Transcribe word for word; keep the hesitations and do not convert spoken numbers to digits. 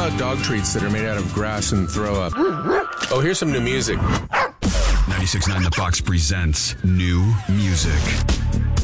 about dog treats that are made out of grass and throw up? Oh, here's some new music. ninety-six point nine The Fox presents new music.